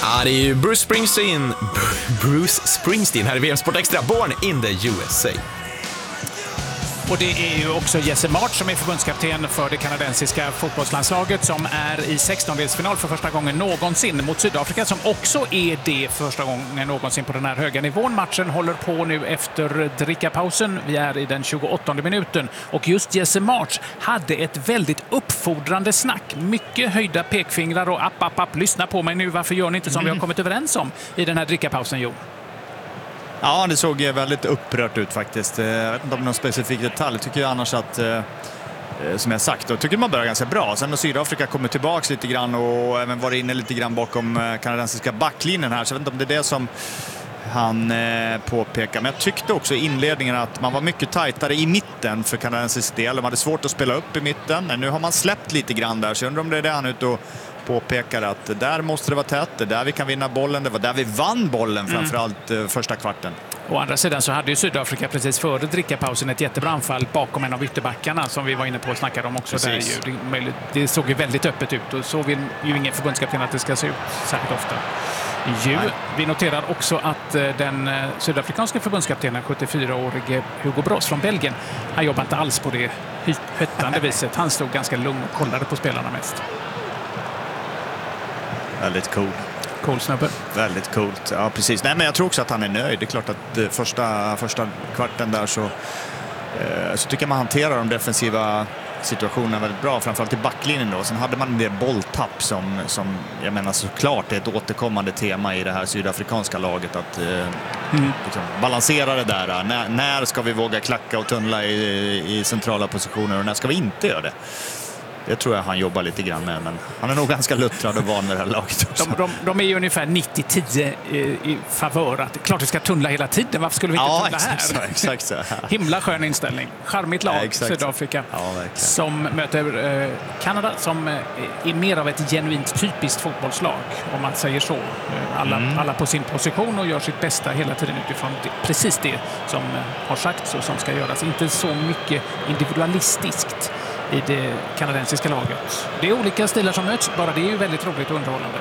Ja, det är ju Bruce Springsteen här i VM Sport Extra, Born in the USA. Och det är ju också Jesse March som är förbundskapten för det kanadensiska fotbollslandslaget som är i 16-delsfinal för första gången någonsin mot Sydafrika som också är det första gången någonsin på den här höga nivån. Matchen håller på nu efter drickapausen. Vi är i den 28:e minuten och just Jesse March hade ett väldigt uppfordrande snack. Mycket höjda pekfingrar och app, lyssna på mig nu. Varför gör ni inte som vi har kommit överens om i den här drickapausen, Jo? Ja, det såg väldigt upprört ut faktiskt. Jag vet inte om någon specifik detalj. Tycker jag annars att, som jag sagt, då tycker man börjar ganska bra. Sen när Sydafrika kommer tillbaka lite grann och även var inne lite grann bakom kanadensiska backlinjen här. Så jag vet inte om det är det som han påpekar. Men jag tyckte också i inledningen att man var mycket tajtare i mitten för kanadensisk del. De hade svårt att spela upp i mitten. Men nu har man släppt lite grann där. Så jag undrar om det är det han är ute och påpekar att där måste det vara tätt, det där vi kan vinna bollen, det var där vi vann bollen framförallt första kvarten. Å andra sidan så hade ju Sydafrika precis före drickapausen ett jättebra anfall bakom en av ytterbackarna som vi var inne på och snackade om också. Där ju. Det såg ju väldigt öppet ut och så vill ju ingen förbundskapten att det ska se ut särskilt ofta. Vi noterar också att den sydafrikanska förbundskaptenen, 74-årige Hugo Bross från Belgien, han jobbar inte alls på det höttande viset. Han stod ganska lugn och kollade på spelarna mest. Väldigt cool. Cool snubbe. Väldigt coolt. Ja, precis. Nej, men jag tror också att han är nöjd. Det är klart att första kvarten där så tycker man hanterar de defensiva situationerna väldigt bra. Framförallt i backlinjen då. Sen hade man en del bolltapp som jag menar såklart är ett återkommande tema i det här sydafrikanska laget. Att liksom balansera det där. När ska vi våga klacka och tunnla i centrala positioner och när ska vi inte göra det? Det tror jag han jobbar lite grann med, men han är nog ganska luttrad och van med det här laget också. De är ju ungefär 90-10 i favör. Att klart vi ska tunnla hela tiden. Varför skulle vi inte tunnla här? Exakt så. Himla skön inställning. Charmigt lag, Sydafrika, som möter Kanada som är mer av ett genuint typiskt fotbollslag, om man säger så. Alla på sin position och gör sitt bästa hela tiden utifrån precis det som har sagts och som ska göras. Inte så mycket individualistiskt i det kanadensiska laget. Det är olika stilar som möts, bara det är ju väldigt roligt och underhållande.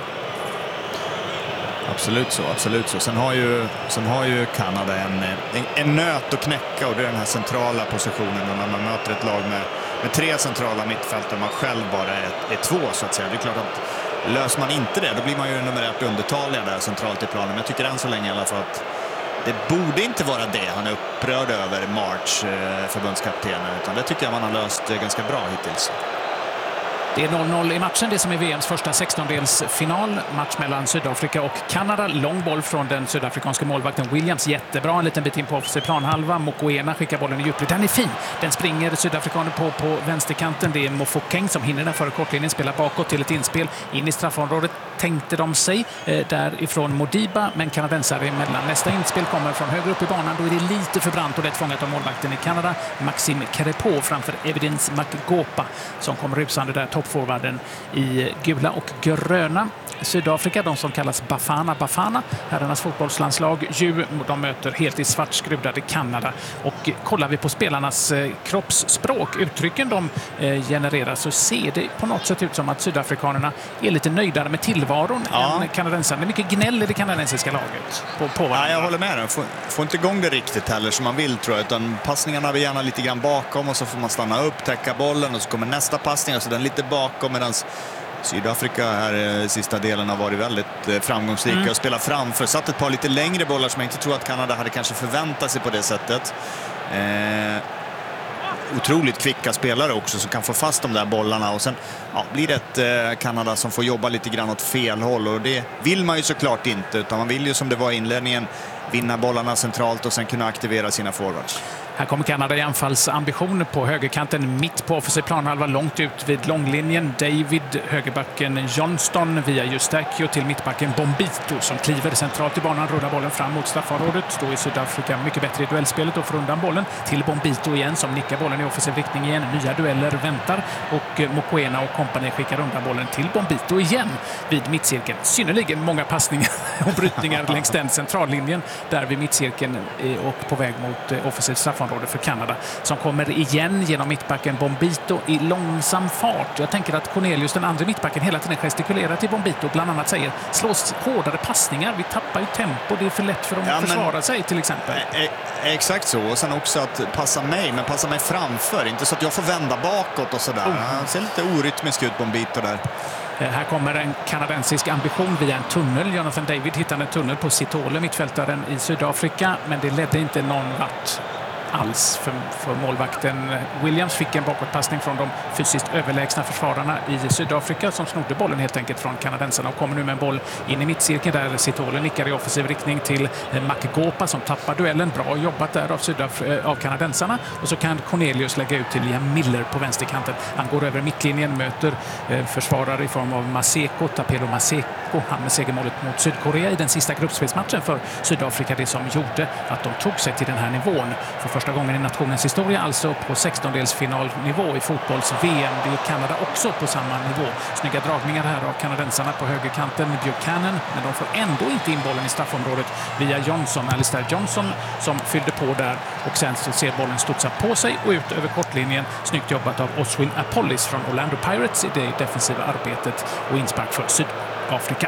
Absolut så. Sen har ju Kanada en nöt att knäcka och det är den här centrala positionen när man möter ett lag med tre centrala mittfältare och man själv bara är två så att säga. Det är klart att löser man inte det, då blir man ju nummer 1 undertaliga där centralt i planen. Men jag tycker än så länge i alla fall att det borde inte vara det han är upprörd över, March, förbundskaptenen, utan det tycker jag man har löst ganska bra hittills. Det är 0-0 i matchen, det som är VMs första 16-delsfinal. Match mellan Sydafrika och Kanada. Lång boll från den sydafrikanska målvakten Williams. Jättebra, en liten bit in på offensiv planhalva. Mokoena skickar bollen i djupled. Den är fin. Den springer sydafrikaner på vänsterkanten. Det är Mofokeng som hinner den före kortlinjen. Spelar bakåt till ett inspel. In i straffområdet tänkte de sig därifrån Modiba, men kanadensare emellan. Nästa inspel kommer från högre upp i banan. Då är det lite för brant och det är fångat av målvakten i Kanada. Maxime Kerepo framför Evidence Magopa som kommer rusande där, toppforwarden i gula och gröna. Sydafrika, de som kallas Bafana, herrarnas fotbollslandslag, de möter helt i svartskrudade Kanada. Och kollar vi på spelarnas kroppsspråk, uttrycken de genererar, så ser det på något sätt ut som att sydafrikanerna är lite nöjdare med tillvaron än kanadensarna. Det är mycket gnäll i det kanadensiska laget på varandra. Jag håller med dig. Får inte igång det riktigt heller som man vill, tror jag, utan passningarna vill gärna lite grann bakom och så får man stanna upp, täcka bollen och så kommer nästa passning och så den lite bakom, medan Sydafrika här sista delen har varit väldigt framgångsrika och spelat framför. Satt ett par lite längre bollar som jag inte tror att Kanada hade kanske förväntat sig på det sättet. Otroligt kvicka spelare också som kan få fast de där bollarna och sen blir det ett Kanada som får jobba lite grann åt fel håll och det vill man ju såklart inte, utan man vill ju som det var i inledningen vinna bollarna centralt och sen kunna aktivera sina forwards. Här kommer Kanada i anfallsambition på högerkanten, mitt på offensiv planhalva, långt ut vid långlinjen. David, högerbacken Johnston via Eustáquio till mittbacken Bombito som kliver centralt i banan, rullar bollen fram mot straffområdet. Då är Sydafrika mycket bättre i duellspelet och får undan bollen till Bombito igen som nickar bollen i offensiv riktning igen. Nya dueller väntar och Mokoena och kompani skickar undan bollen till Bombito igen vid mittcirkeln. Synnerligen många passningar och brytningar längs den centrallinjen där vid mittcirkeln och på väg mot offensiv straffområde. straffområdet för Kanada, som kommer igen genom mittbacken Bombito i långsam fart. Jag tänker att Cornelius, den andra mittbacken, hela tiden gestikulerar till Bombito, bland annat säger slås hårdare passningar, vi tappar ju tempo, det är för lätt för dem att försvara sig till exempel. Exakt så, och sen också att passa mig framför, inte så att jag får vända bakåt och sådär. Han ser lite orytmisk ut Bombito där. Här kommer en kanadensisk ambition via en tunnel. Jonathan David hittade en tunnel på Sitole, mittfältaren i Sydafrika, men det ledde inte någon vart alls för målvakten. Williams fick en bakåtpassning från de fysiskt överlägsna försvararna i Sydafrika som snodde bollen helt enkelt från kanadensarna och kommer nu med en boll in i mittcirkeln där Sitole nickar i offensiv riktning till Makegopa som tappar duellen. Bra jobbat där av kanadensarna, och så kan Cornelius lägga ut till Liam Miller på vänsterkanten. Han går över mittlinjen, möter försvarare i form av Maseko, Tapelo Maseko. Han med segermålet mot Sydkorea i den sista gruppspelsmatchen för Sydafrika, det som gjorde att de tog sig till den här nivån. För första gången i nationens historia, alltså på 16-delsfinalnivå i fotbolls-VM. Det är Kanada också på samma nivå. Snygga dragningar här av kanadensarna på högerkanten med Buchanan, men de får ändå inte in bollen i straffområdet via Johnson, Alistair Johnson, som fyllde på där, och sen så ser bollen studsa på sig och ut över kortlinjen. Snyggt jobbat av Oswin Apollis från Orlando Pirates i det defensiva arbetet och inspark för Sydafrika.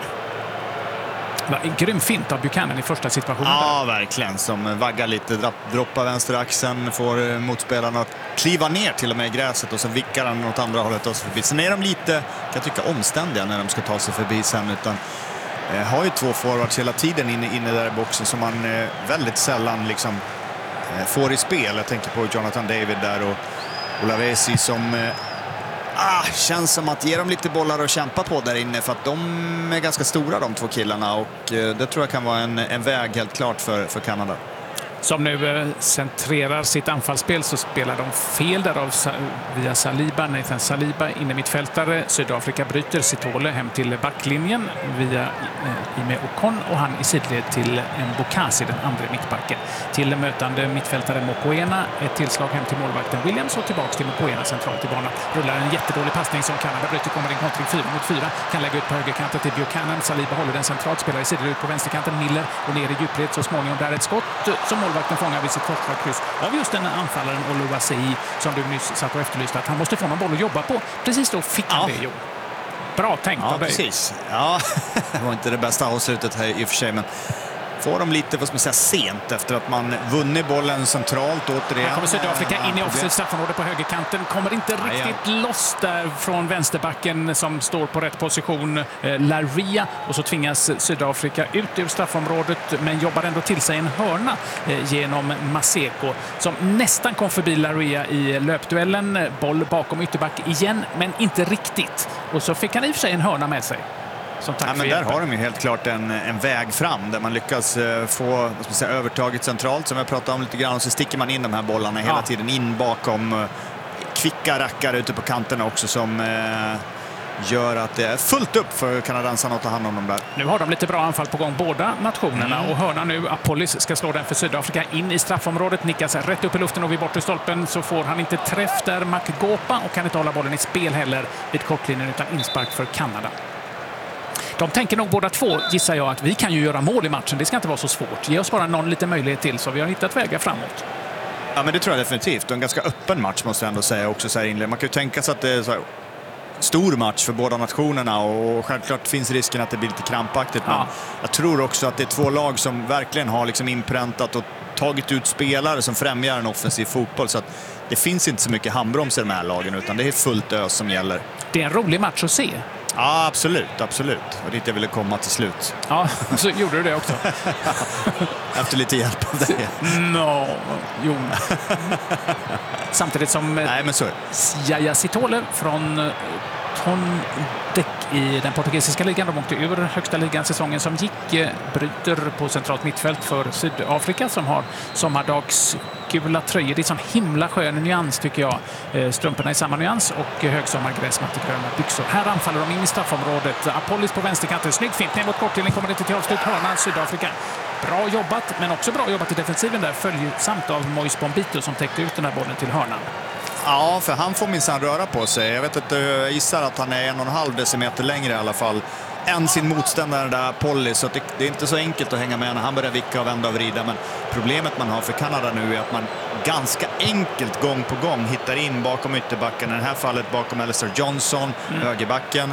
En grym fint av Buchanan i första situationen. Ja, verkligen. Som vaggar lite, droppar vänster axeln, får motspelarna att kliva ner till och med i gräset, och så vickar han åt andra hållet och så förbi. Sen är de lite, kan jag tycka, omständiga när de ska ta sig förbi sen, utan har ju två forwards hela tiden inne där i boxen som man väldigt sällan liksom får i spel. Jag tänker på Jonathan David där och Olavesi som känns som att ge dem lite bollar att kämpa på där inne, för att de är ganska stora, de två killarna, och det tror jag kan vara en väg helt klart för Kanada. Som nu centrerar sitt anfallsspel, så spelar de fel där via Saliba. Nathan Saliba inne mittfältare. Sydafrika bryter Sitole hem till backlinjen via Ime Okon, och han i sidled till Mbokasi, den andra mittbacken. Till mötande mittfältare Mokoena, ett tillslag hem till målvakten Williams och tillbaks till Mokoena centralt i banan. Rullar en jättedålig passning som Kanada bryter, kommer in kontring 4 mot 4. Kan lägga ut på högerkanten till Buchanan. Saliba håller den centralt, spelar i sidled ut på vänsterkanten. Miller och ner i djupled, så småningom där ett skott som målvakten fångar vid sitt första kryss av just den anfallaren Oluwaseyi som du nyss satt och efterlyste, att han måste få någon boll att jobba på. Precis då fick han det, jo. Bra tänkt av dig. Precis. Ja, det var inte det bästa avslutet här i och för sig, men får de lite, vad ska man säga, sent efter att man vunnit bollen centralt återigen. Här kommer Sydafrika in i offensivt straffområde på högerkanten. Kommer inte riktigt loss där från vänsterbacken som står på rätt position, Laria. Och så tvingas Sydafrika ut ur straffområdet, men jobbar ändå till sig en hörna genom Maseko som nästan kom förbi Laria i löpduellen. Boll bakom ytterback igen, men inte riktigt. Och så fick han i och för sig en hörna med sig. Men där har de ju helt klart en väg fram där man lyckas få övertaget centralt, som jag pratade om lite grann, och så sticker man in de här bollarna hela tiden in bakom kvicka rackare ute på kanterna också, som gör att det är fullt upp för kanadensarna att ta hand om dem där. Nu har de lite bra anfall på gång, båda nationerna, och hörna nu. Apollis ska slå den för Sydafrika in i straffområdet, nickas rätt upp i luften och vid bortre stolpen så får han inte träff där, Makegopa, och kan inte hålla bollen i spel heller vid kortlinjen, utan inspark för Kanada. De tänker nog båda två, gissar jag, att vi kan ju göra mål i matchen. Det ska inte vara så svårt. Ge oss bara någon lite möjlighet till, så vi har hittat vägar framåt. Ja, men det tror jag definitivt. En ganska öppen match måste jag ändå säga också så här inled. Man kan ju tänka sig att det är så här stor match för båda nationerna, och självklart finns risken att det blir lite krampaktigt. Men jag tror också att det är två lag som verkligen har liksom inpräntat och tagit ut spelare som främjar en offensiv fotboll, så att det finns inte så mycket handbroms i de här lagen, utan det är fullt ös som gäller. Det är en rolig match att se. Ja, absolut, absolut. Och dit jag ville komma till slut. Ja, så gjorde du det också. Efter lite hjälp av dig. Jo. Samtidigt som Yaya Sitole från Tondek i den portugisiska ligan, de åkte ur högsta ligan säsongen som gick, bryter på centralt mittfält för Sydafrika som har sommardagsgula tröjor. Det är sån himla skön nyans tycker jag. Strumporna i samma nyans och högsommargräsmatt i gröna byxor. Här anfaller de in i straffområdet. Apollis på vänsterkanten. Snygg fint ner mot kortlinjen, kommer inte till avslut. Hörna Sydafrika. Bra jobbat, men också bra jobbat i defensiven där. Följsamt av Moise Bombito som täckte ut den här bollen till hörnan. Ja, för han får minsann röra på sig. Jag vet inte, jag gissar att han är 1,5 decimeter längre i alla fall än sin motståndare där, Polly, så det är inte så enkelt att hänga med när han börjar vicka och vända och vrida. Men problemet man har för Kanada nu är att man ganska enkelt gång på gång hittar in bakom ytterbacken. I det här fallet bakom Alistair Johnson, högerbacken.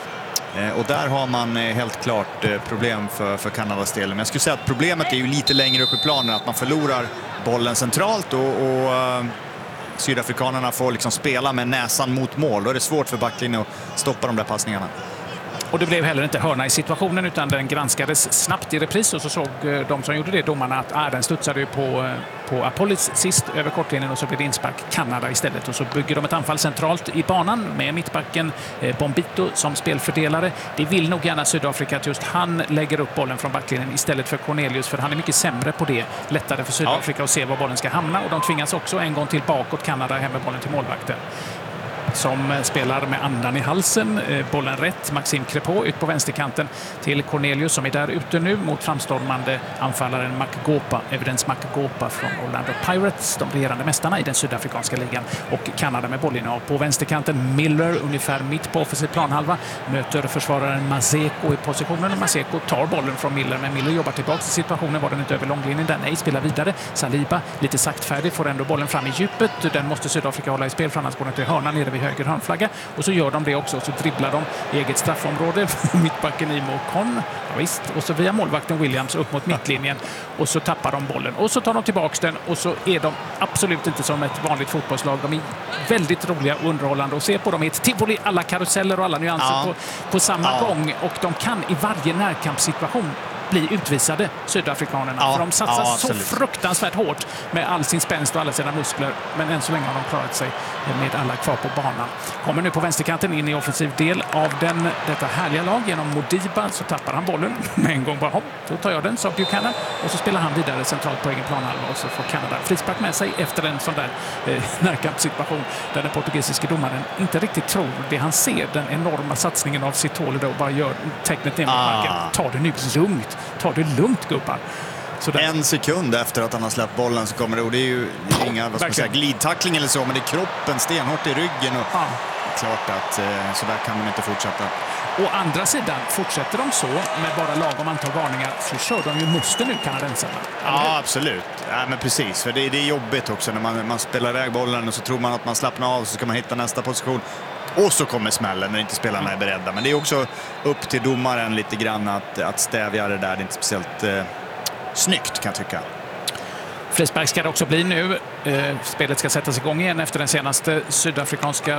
Och där har man helt klart problem för Kanadas del. Men jag skulle säga att problemet är ju lite längre upp i planen, att man förlorar bollen centralt och sydafrikanerna får liksom spela med näsan mot mål. Då är det svårt för backlinjen att stoppa de där passningarna. Och det blev heller inte hörna i situationen, utan den granskades snabbt i repris och så såg de som gjorde det, domarna, att den studsade ju på Apollis sist över kortlinjen och så blev det inspark Kanada istället. Och så bygger de ett anfall centralt i banan med mittbacken Bombito som spelfördelare. Det vill nog gärna Sydafrika att just han lägger upp bollen från backlinjen istället för Cornelius, för han är mycket sämre på det. Lättare för Sydafrika att se var bollen ska hamna, och de tvingas också en gång till bakåt Kanada hem med bollen till målvakten, som spelar med andan i halsen. Bollen rätt. Maxime Crépeau ut på vänsterkanten till Cornelius som är där ute nu mot framstormande anfallaren Makugopa, Evidence Makugopa från Orlando Pirates, de regerande mästarna i den sydafrikanska ligan. Och Kanada med bollen av på vänsterkanten. Miller ungefär mitt på offensiv planhalva möter försvararen Maseko i positionen. Maseko tar bollen från Miller, men Miller jobbar tillbaka till situationen. Var den inte över långlinjen? Den nej, spelar vidare. Saliba lite saktfärdig får ändå bollen fram i djupet. Den måste Sydafrika hålla i spel, för annars går den till hörnan nere vid höger hörnflagga, och så gör de det också, så dribblar de eget straffområde, mittbacken Imo Kon, ja, visst, och så via målvakten Williams upp mot mittlinjen, och så tappar de bollen och så tar de tillbaks den, och så är de absolut inte som ett vanligt fotbollslag, de är väldigt roliga och underhållande och se på dem i ett tivoli, alla karuseller och alla nyanser på samma gång, och de kan i varje närkampssituation bli utvisade, sydafrikanerna. För de satsar så fruktansvärt hårt med all sin spänst och alla sina muskler. Men än så länge har de klarat sig med alla kvar på banan. Kommer nu på vänsterkanten in i offensiv del av detta härliga lag. Genom Modiba så tappar han bollen med en gång. Bara, så tar jag den, sa Buchanan. Och så spelar han vidare centralt på egen planhalva. Och så får Kanada frispark med sig efter en sån där närkampssituation där den portugisiska domaren inte riktigt tror det han ser. Den enorma satsningen av Sitole då, och bara gör tecknet ner mot marken. Ta det nu lugnt. Ta det lugnt, gubbar. En sekund efter att han har släppt bollen så kommer det, och det är ju inga glidtackling eller så, men det är kroppen stenhårt i ryggen, och klart att så där kan de inte fortsätta. Å andra sidan, fortsätter de så med bara lagom antal varningar, så kör de ju musten nu, kanadensarna. Ja, absolut. Ja, men precis, för det är jobbigt också när man spelar iväg bollen och så tror man att man slappnar av, så ska man hitta nästa position. Och så kommer smällen när inte spelarna är beredda. Men det är också upp till domaren lite grann att stävja det där. Det är inte speciellt snyggt, kan jag tycka. Frispark ska det också bli nu. Spelet ska sättas igång igen efter den senaste sydafrikanska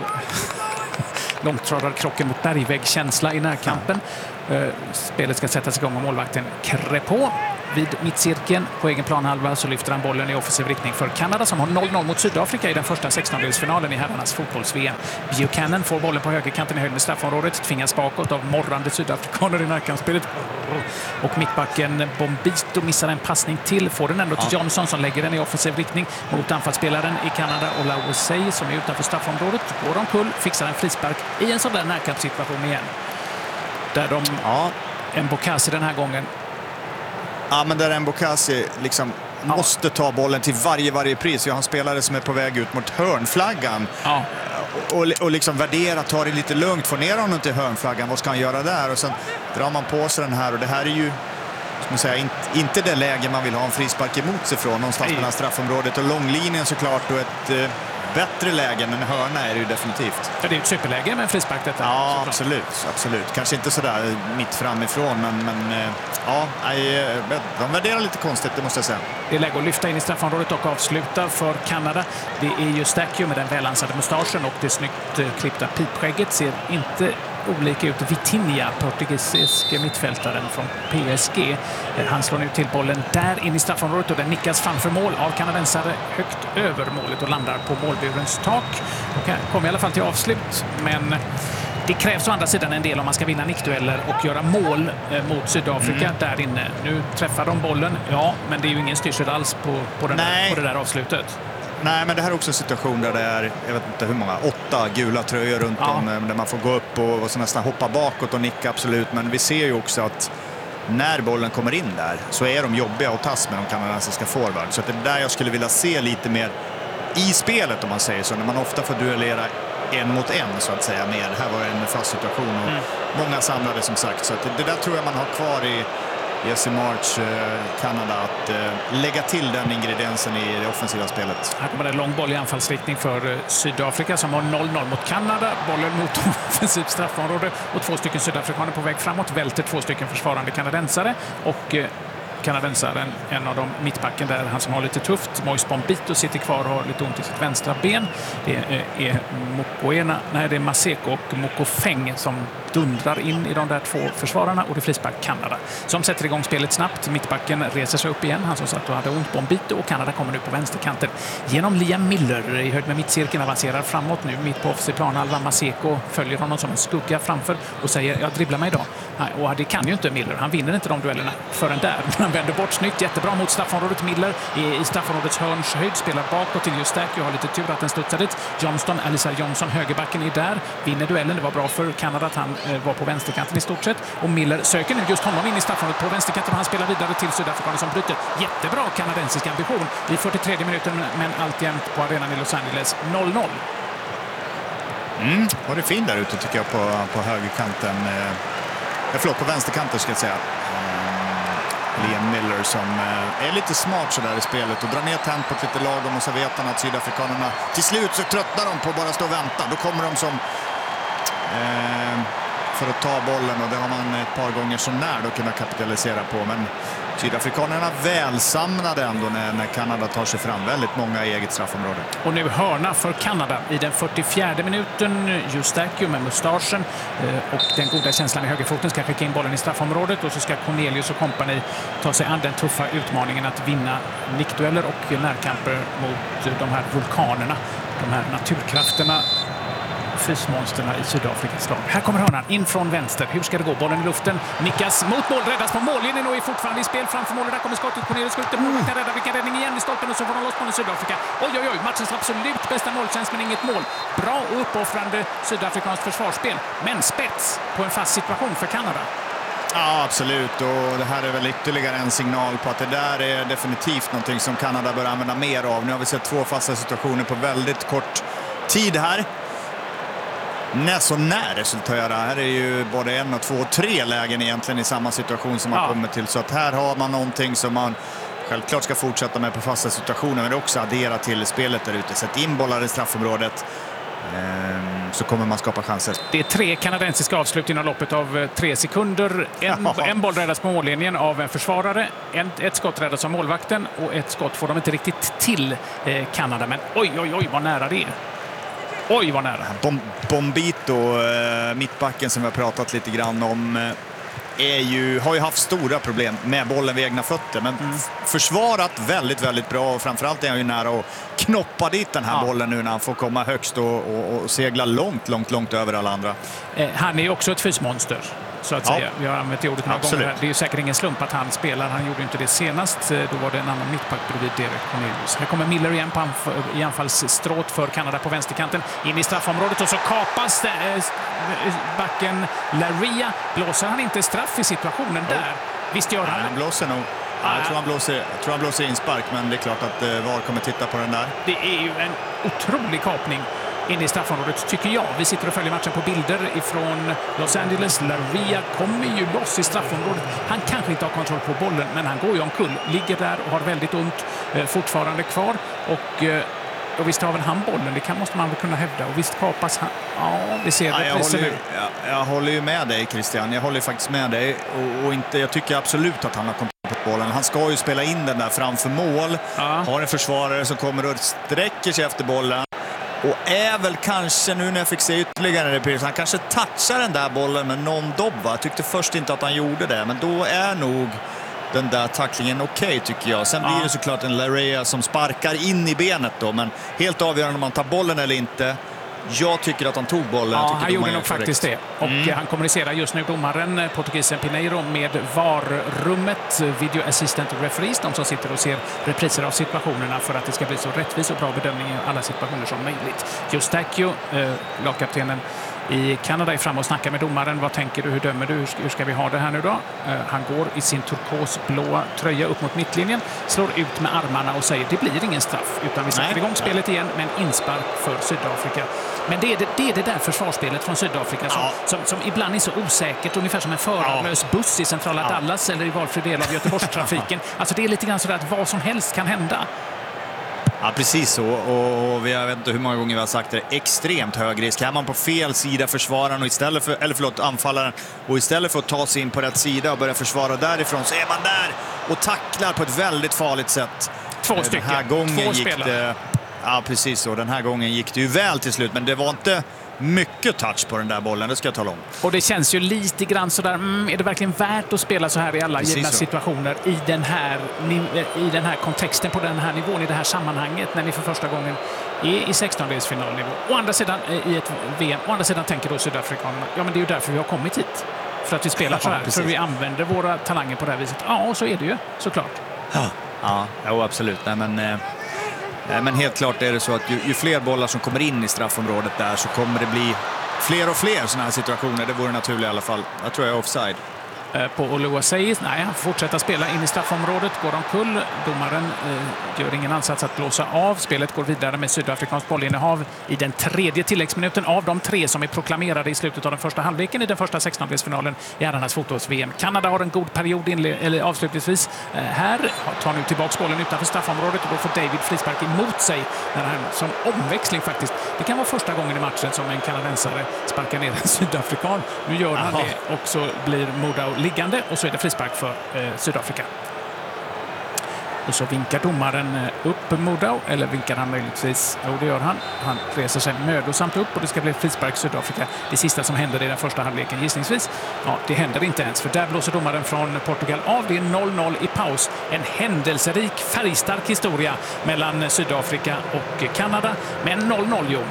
långtradarkrocken mot bergväggskänsla i närkampen. Spelet ska sättas igång av målvakten Crépeau. Vid mittcirkeln på egen planhalva så lyfter han bollen i offensiv riktning för Kanada, som har 0-0 mot Sydafrika i den första 16-delsfinalen i herrarnas fotbolls-VM. Buchanan får bollen på högerkanten i höjd med straffområdet, tvingas bakåt av morrande sydafrikaner i närkampsspelet. Och mittbacken Bombito missar en passning till, får den ändå till Johnson som lägger den i offensiv riktning mot anfallsspelaren i Kanada, Olawosei, som är utanför straffområdet. Går omkull, fixar en frispark i en sån där närkampssituation igen. Där de Mbokasi den här gången. Ja, men där Mbokasi liksom måste ta bollen till varje pris. Vi har en spelare som är på väg ut mot hörnflaggan. Och liksom värdera, ta det lite lugnt, få ner honom till hörnflaggan. Vad ska han göra där? Och sen drar man på sig den här, och det här är ju, ska man säga, inte det läge man vill ha en frispark emot sig från. Någonstans mellan straffområdet och långlinjen såklart, och ett bättre läge än en hörna är det ju definitivt. Ja, det är ett superläge med en frispark detta. Ja, absolut. Kanske inte sådär mitt framifrån, men de värderar lite konstigt, det måste jag säga. Det är läge att lyfta in i straffområdet och avsluta för Kanada. Det är ju Stacchio med den välansade mustaschen och det snyggt klippta pipskägget. Ser inte olika ut. Vitinha, portugisisk mittfältaren från PSG. Han slår nu till bollen där in i straffområdet, och den nickas framför mål av kanadensare högt över målet och landar på målburens tak. Och kommer i alla fall till avslut, men det krävs å andra sidan en del om man ska vinna nickdueller och göra mål mot Sydafrika där inne. Nu träffar de bollen, men det är ju ingen styrsel alls på det där avslutet. Nej, men det här är också en situation där det är, jag vet inte hur många, 8 gula tröjor runt om, där man får gå upp och så nästan hoppa bakåt och nicka, absolut. Men vi ser ju också att när bollen kommer in där så är de jobbiga att tas med de kanadensiska forward. Så det är där jag skulle vilja se lite mer i spelet, om man säger så, när man ofta får duellera en mot en, så att säga, mer. Här var det en fast situation och många samlade, som sagt. Så att det där tror jag man har kvar Jesse March, Kanada, att lägga till den ingrediensen i det offensiva spelet. Här kommer en lång boll i anfallsriktning för Sydafrika som har 0-0 mot Kanada. Bollen mot offensivt straffområde och 2 stycken sydafrikaner på väg framåt. Välter 2 stycken försvarande kanadensare och kanadensaren, en av dem mittbacken där, han som har lite tufft. Moise Bombito sitter kvar och har lite ont i sitt vänstra ben. Det är det är Maseko och Mokofeng som dundrar in i de där 2 försvararna och det frispark Kanada som sätter igång spelet snabbt. Mittbacken reser sig upp igen, han som satt och hade ont Bombito, och Kanada kommer nu på vänsterkanten genom Liam Miller i höjd med mittcirkeln, avancerar framåt nu mitt på offensiv planhalva. Maseko följer honom som en skugga framför och säger jag dribblar mig idag. Och det kan ju inte Miller, han vinner inte de duellerna förrän där. Han vänder bort snyggt, jättebra mot straffområdet. Miller i straffområdets hörns höjd, spelar bakåt till just Stack. Jag har lite tur att den studsar dit. Johnston, Alisa Johnson, högerbacken är där, vinner duellen. Det var bra för Kanada att han var på vänsterkanten i stort sett. Och Miller söker nu just honom in i straffområdet på vänsterkanten och han spelar vidare till sydafrikaner som bryter. Jättebra kanadensisk ambition i 43 minuten, men alltjämt på arenan i Los Angeles 0-0. Var det fin där ute tycker jag på högerkanten. Förlåt, på vänsterkanten ska jag säga. Liam Miller som är lite smart så där i spelet och drar ner tempot lite lagom, och så vet han att sydafrikanerna till slut så tröttnar de på att bara stå och vänta. Då kommer de som för att ta bollen, och det har man ett par gånger så när då kunna kapitalisera på. Men sydafrikanerna välsamnade ändå när Kanada tar sig fram. Väldigt många i eget straffområde. Och nu hörna för Kanada i den 44:e minuten. Justakiu med mustaschen och den goda känslan i högerfoten ska skicka in bollen i straffområdet, och så ska Cornelius och kompani ta sig an den tuffa utmaningen att vinna nickdueller och närkamper mot de här vulkanerna, de här naturkrafterna, fysmonsterna i Sydafrikas lag. Här kommer hörnan in från vänster. Hur ska det gå? Bollen i luften. Nickas mot mål. Räddas på mållinjen och är fortfarande i spel framför målet. Där kommer skottet. Cornelius skjuter. Målet kan rädda. Vilken räddning igen i stolpen, och så får de loss bollen i Sydafrika. Oj, oj, oj. Matchens absolut bästa målchans, men inget mål. Bra och uppoffrande sydafrikanskt försvarsspel. Men spets på en fast situation för Kanada. Ja, absolut. Och det här är väl ytterligare en signal på att det där är definitivt någonting som Kanada bör använda mer av. Nu har vi sett 2 fasta situationer på väldigt kort tid här. Så när resulterar här är ju både 1, 2 och 3 lägen egentligen i samma situation som man kommer till. Så att här har man någonting som man självklart ska fortsätta med på fasta situationer, men också addera till spelet där ute. Sätt in bollar i straffområdet, så kommer man skapa chanser. Det är 3 kanadensiska avslut inom loppet av 3 sekunder. En boll räddas på mållinjen av en försvarare. Ett skott räddas av målvakten, och ett skott får de inte riktigt till Kanada. Men oj, oj, oj vad nära det är. Oj, vad nära. Bombito, mittbacken som vi har pratat lite grann om, har ju haft stora problem med bollen vid egna fötter, men försvarat väldigt, väldigt bra, och framförallt är han ju nära att knoppa dit den här bollen nu när han får komma högst och segla långt över alla andra. Han är ju också ett fysmonster, så att säga. Vi har använt det ordet några gånger här. Det är ju säkert ingen slump att han spelar. Han gjorde inte det senast. Då var det en annan mittback bredvid Derek Cornelius. Här kommer Miller igen i anfallsstråt för Kanada på vänsterkanten. In i straffområdet, och så kapas backen Laria. Blåser han inte straff i situationen där? Visst gör han. Han blåser nog. Jag tror han blåser inspark, men det är klart att VAR kommer titta på den där. Det är ju en otrolig kapning in i straffområdet, tycker jag. Vi sitter och följer matchen på bilder ifrån Los Angeles. Laria kommer ju loss i straffområdet. Han kanske inte har kontroll på bollen, men han går ju omkull. Ligger där och har väldigt ont fortfarande kvar. Och visst har väl han bollen, det måste man väl kunna hävda. Och visst kapas han. Ja, vi ser det. Jag håller ju med dig, Christian. Jag håller faktiskt med dig. Jag tycker absolut att han har kontroll på bollen. Han ska ju spela in den där framför mål. Har en försvarare som kommer och sträcker sig efter bollen. Och är väl kanske, nu när jag fick se ytterligare repris, han kanske touchar den där bollen med någon dobb, va? Jag tyckte först inte att han gjorde det, men då är nog den där tacklingen okej, tycker jag. Sen blir det såklart en Laria som sparkar in i benet då, men helt avgörande om man tar bollen eller inte. Jag tycker att han tog bollen. Han gjorde nog faktiskt det. Och han kommunicerar just nu, domaren, portugisen Pineiro, med VAR-rummet, Video Assistant Referees, de som sitter och ser repriser av situationerna för att det ska bli så rättvis och bra bedömning i alla situationer som möjligt. Justakiu, lagkaptenen i Kanada, är framme och snackar med domaren. Vad tänker du? Hur dömer du? Hur ska vi ha det här nu då? Han går i sin turkosblåa tröja upp mot mittlinjen, slår ut med armarna och säger det blir ingen straff, utan vi sätter igång spelet igen med en inspark för Sydafrika. Men det Det är det där försvarsspelet från Sydafrika som ibland är så osäkert, ungefär som en förarlös buss i centrala Dallas eller i valfri del av Göteborgstrafiken. Alltså det är lite grann så att vad som helst kan hända. Ja, precis så. Och jag vet inte hur många gånger vi har sagt det. Extremt hög risk. Här man på fel sida försvararen och anfallaren. Och istället för att ta sig in på rätt sida och börja försvara därifrån så är man där och tacklar på ett väldigt farligt sätt. Två stycken. Den här gången Två gick det... Ja, precis så. Den här gången gick det ju väl till slut. Men det var inte mycket touch på den där bollen, det ska jag tala om. Och det känns ju lite grann sådär, är det verkligen värt att spela så här i alla givna situationer i den här kontexten, på den här nivån, i det här sammanhanget, när vi för första gången är i 16-delsfinalnivå. Å andra sidan i ett VM, å andra sidan tänker då sydafrikanerna, ja men det är ju därför vi har kommit hit. För att vi spelar så här, för vi använder våra talanger på det här viset. Ja, så är det ju, såklart. Ja, absolut. Nej, men helt klart är det så att ju fler bollar som kommer in i straffområdet där så kommer det bli fler och fler sådana här situationer. Det vore naturligt i alla fall. Jag tror jag är offside. På Oluwaseyi. Nej, han får fortsätta spela in i straffområdet. Går omkull. Domaren gör ingen ansats att blåsa av. Spelet går vidare med sydafrikansk bollinnehav i den tredje tilläggsminuten av de 3 som är proklamerade i slutet av den första halvleken i den första 16-delsfinalen i herrarnas fotbolls-VM. Kanada har en god period avslutningsvis. Här tar nu tillbaka bollen utanför straffområdet och då får David frispark emot sig när han som omväxling faktiskt. Det kan vara första gången i matchen som en kanadensare sparkar ner en sydafrikan. Nu gör han det och så blir Modau liggande och så är det frispark för Sydafrika. Och så vinkar domaren upp Modau, eller vinkar han möjligtvis? Jo, det gör han. Han reser sig mödosamt upp och det ska bli frispark Sydafrika. Det sista som händer i den första halvleken gissningsvis. Ja, det händer inte ens, för där blåser domaren från Portugal av. Det är 0-0 i paus. En händelserik, färgstark historia mellan Sydafrika och Kanada. Men 0-0, jo.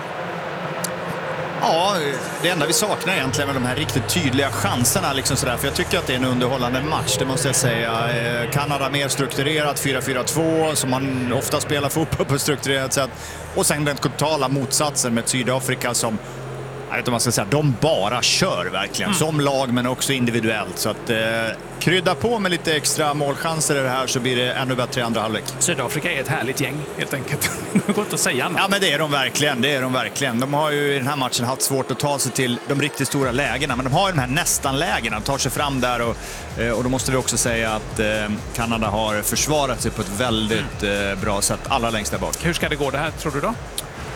Ja, det enda vi saknar egentligen är de här riktigt tydliga chanserna. Liksom sådär, för jag tycker att det är en underhållande match, det måste jag säga. Kanada mer strukturerat, 4-4-2, som man ofta spelar fotboll på ett strukturerat sätt. Och sen den totala motsatsen med Sydafrika som, jag vet inte om man ska säga, de bara kör verkligen. Som lag men också individuellt. Så att krydda på med lite extra målchanser i det här så blir det ännu bättre i andra halvlek. Sydafrika är ett härligt gäng, helt enkelt. Det är gott att säga annat. Ja, men det är de verkligen. De har ju i den här matchen haft svårt att ta sig till de riktigt stora lägena. Men de har ju de här nästan-lägena. De tar sig fram där och då måste vi också säga att Kanada har försvarat sig på ett väldigt bra sätt allra längst där bak. Hur ska det gå det här, tror du då?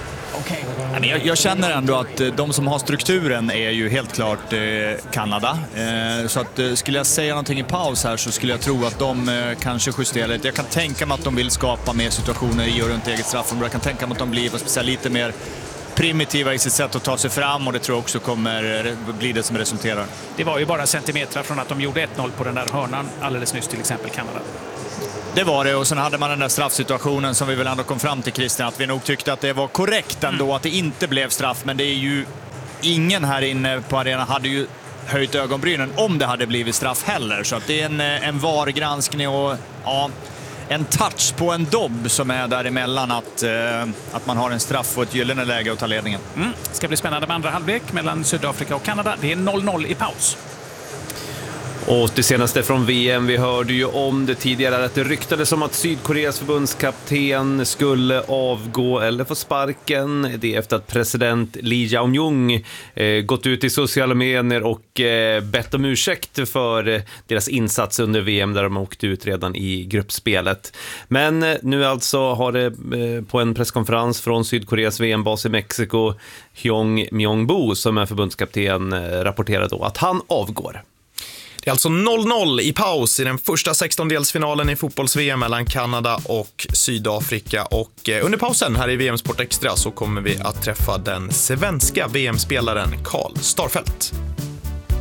Okay. Jag känner ändå att de som har strukturen är ju helt klart Kanada. Så att skulle jag säga någonting i paus här så skulle jag tro att de kanske justerar lite. Jag kan tänka mig att de vill skapa mer situationer i och runt eget straffområde. Jag kan tänka mig att de blir lite mer primitiva i sitt sätt att ta sig fram och det tror jag också kommer bli det som resulterar. Det var ju bara centimeter från att de gjorde 1-0 på den där hörnan alldeles nyss, till exempel Kanada. Det var det, och sen hade man den där straffsituationen som vi väl ändå kom fram till, Christian, att vi nog tyckte att det var korrekt ändå att det inte blev straff, men det är ju ingen här inne på arenan hade ju höjt ögonbrynen om det hade blivit straff heller, så att det är en VAR-granskning och en touch på en dobb som är däremellan att man har en straff och ett gyllene läge att ta ledningen. Ska bli spännande med andra halvlek mellan Sydafrika och Kanada. Det är 0-0 i paus. Och det senaste från VM, vi hörde ju om det tidigare, att det ryktades om att Sydkoreas förbundskapten skulle avgå eller få sparken. Det är efter att president Lee Jae-myung gått ut i sociala medier och bett om ursäkt för deras insats under VM där de åkte ut redan i gruppspelet. Men nu alltså har det på en presskonferens från Sydkoreas VM-bas i Mexiko, Hyung Myung-bo, som är förbundskapten, rapporterade då att han avgår. Det är alltså 0-0 i paus i den första 16-delsfinalen i fotbolls-VM mellan Kanada och Sydafrika. Och under pausen här i VM Sport Extra så kommer vi att träffa den svenska VM-spelaren Carl Starfelt.